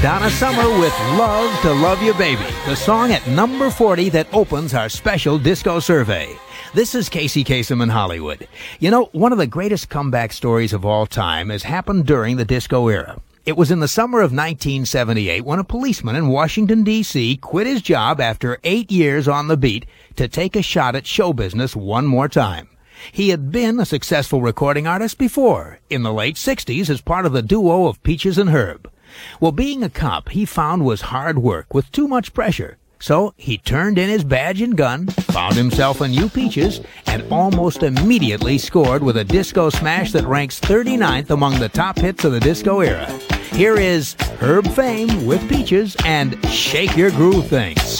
Donna Summer with Love to Love You Baby, the song at number 40 that opens our special disco survey. This is Casey Kasem in Hollywood. You know, one of the greatest comeback stories of all time has happened during the disco era. It was in the summer of 1978 when a policeman in Washington, D.C. quit his job after 8 years on the beat to take a shot at show business one more time. He had been a successful recording artist before, in the late 60s as part of the duo of Peaches and Herb. Well, being a cop, he found was hard work with too much pressure. So he turned in his badge and gun, found himself a new Peaches, and almost immediately scored with a disco smash that ranks 39th among the top hits of the disco era. Here is Herb Fame with Peaches and Shake Your Groove Thing.